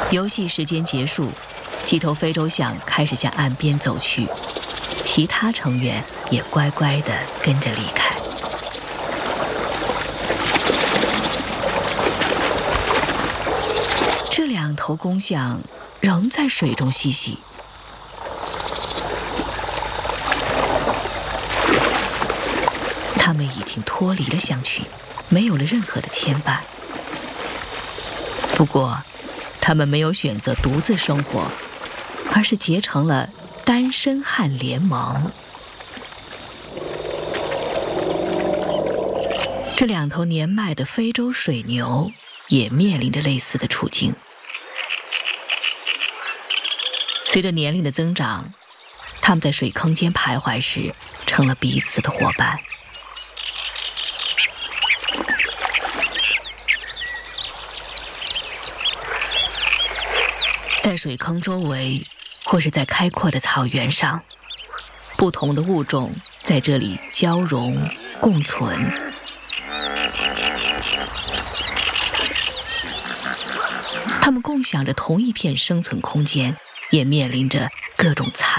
游戏时间结束，几头非洲象开始向岸边走去，其他成员也乖乖地跟着离开。这2头公象仍在水中嬉戏。它们已经脱离了象群，没有了任何的牵绊。不过，它们没有选择独自生活，而是结成了单身汉联盟。这2头年迈的非洲水牛也面临着类似的处境。随着年龄的增长，它们在水坑间徘徊时成了彼此的伙伴。在水坑周围，或是在开阔的草原上，不同的物种在这里交融共存。它们共享着同一片生存空间，也面临着各种残